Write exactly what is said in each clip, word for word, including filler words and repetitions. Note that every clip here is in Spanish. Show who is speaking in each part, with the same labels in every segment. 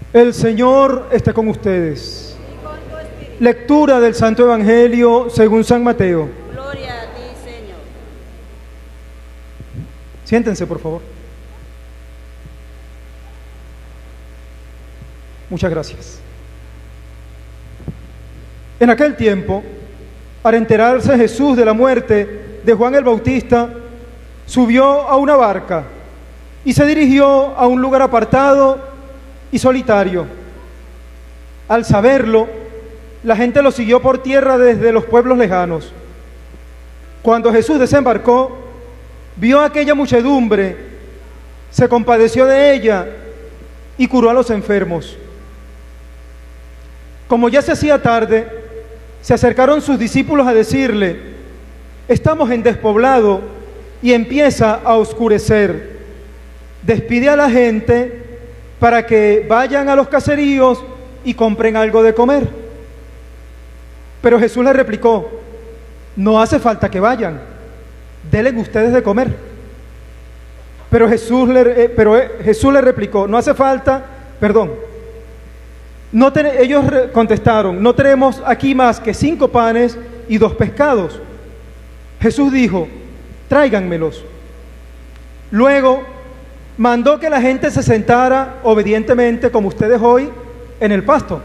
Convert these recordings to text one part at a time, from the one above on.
Speaker 1: El Señor esté con ustedes.
Speaker 2: Y con tu espíritu.
Speaker 1: Lectura del Santo Evangelio según San Mateo.
Speaker 2: Gloria a ti, Señor.
Speaker 1: Siéntense, por favor. Muchas gracias. En aquel tiempo, al enterarse Jesús de la muerte de Juan el Bautista, subió a una barca y se dirigió a un lugar apartado y solitario. Al saberlo, la gente lo siguió por tierra desde los pueblos lejanos. Cuando Jesús desembarcó, vio a aquella muchedumbre, se compadeció de ella y curó a los enfermos. Como ya se hacía tarde, se acercaron sus discípulos a decirle: estamos en despoblado y empieza a oscurecer. Despide a la gente para que vayan a los caseríos y compren algo de comer. Pero Jesús les replicó: no hace falta que vayan, denle ustedes de comer. Pero Jesús le, eh, pero eh, Jesús le replicó: no hace falta, perdón. No ten, ellos contestaron: no tenemos aquí más que cinco panes y dos pescados. Jesús dijo: tráiganmelos. Luego mandó que la gente se sentara obedientemente, como ustedes hoy, en el pasto.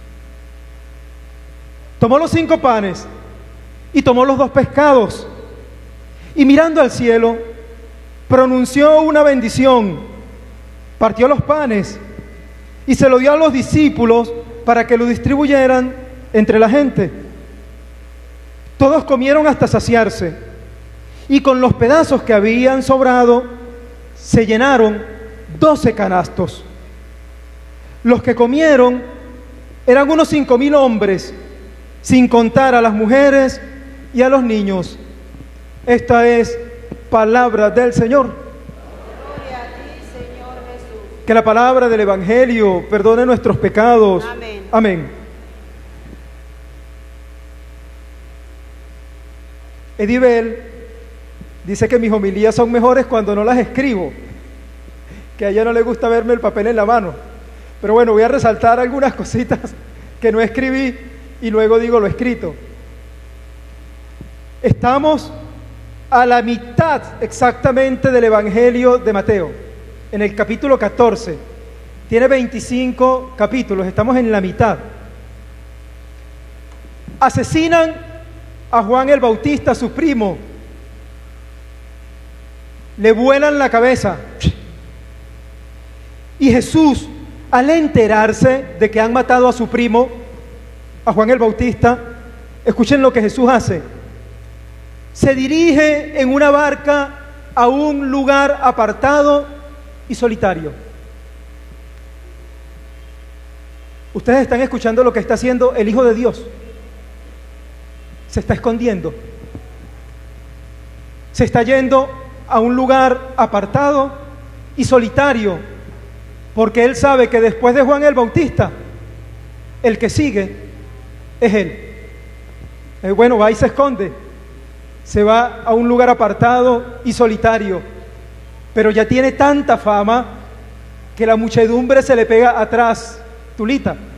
Speaker 1: Tomó los cinco panes y tomó los dos pescados, y mirando al cielo, pronunció una bendición, partió los panes y se lo dio a los discípulos para que lo distribuyeran entre la gente. Todos comieron hasta saciarse, y con los pedazos que habían sobrado, se llenaron doce canastos. Los que comieron eran unos cinco mil hombres, sin contar a las mujeres y a los niños. Esta es palabra del Señor.
Speaker 2: Gloria a ti, Señor Jesús.
Speaker 1: Que la palabra del Evangelio perdone nuestros pecados.
Speaker 2: Amén.
Speaker 1: Amén. Edibel dice que mis homilías son mejores cuando no las escribo, que a ella no le gusta verme el papel en la mano. Pero bueno, voy a resaltar algunas cositas que no escribí y luego digo lo escrito. Estamos a la mitad exactamente del Evangelio de Mateo, en el capítulo catorce. Tiene veinticinco capítulos, estamos en la mitad. Asesinan a Juan el Bautista, su primo. Le vuelan la cabeza. Y Jesús, al enterarse de que han matado a su primo, a Juan el Bautista, escuchen lo que Jesús hace. Se dirige en una barca a un lugar apartado y solitario. Ustedes están escuchando lo que está haciendo el Hijo de Dios. Se está escondiendo. Se está yendo a un lugar apartado y solitario, porque Él sabe que después de Juan el Bautista, el que sigue es Él. Eh, bueno, va y se esconde. Se va a un lugar apartado y solitario, pero ya tiene tanta fama que la muchedumbre se le pega atrás. Tulita,